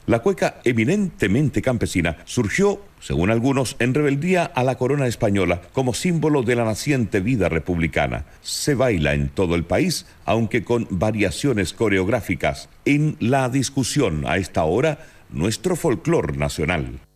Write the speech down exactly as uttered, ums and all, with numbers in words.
La cueca, eminentemente campesina, surgió, según algunos, en rebeldía a la corona española como símbolo de la naciente vida republicana. Se baila en todo el país, aunque con variaciones coreográficas. En la discusión a esta hora, nuestro folclor nacional.